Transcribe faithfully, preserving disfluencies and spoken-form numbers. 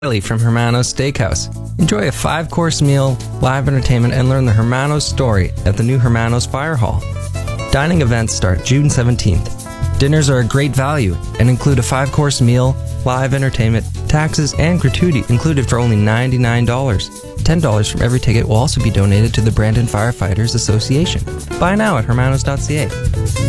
from Hermanos Steakhouse. Enjoy a five-course meal, live entertainment, and learn the Hermanos story at the new Hermanos Fire Hall. Dining events start June seventeenth. Dinners are a great value and include a five-course meal, live entertainment, taxes, and gratuity included for only ninety-nine dollars. ten dollars from every ticket will also be donated to the Brandon Firefighters Association. Buy now at hermanos dot c a.